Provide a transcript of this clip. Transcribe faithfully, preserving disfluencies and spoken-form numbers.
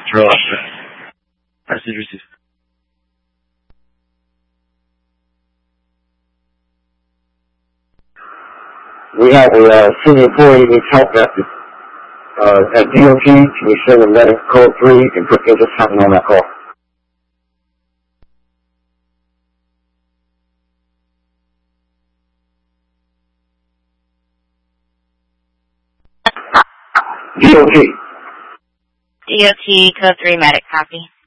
Relax. Message received. We have a uh, senior employee needs help at the, uh, at D O T. Can you send a medic code three and put in just something on that call? D O T. D O T, code three, medic, copy.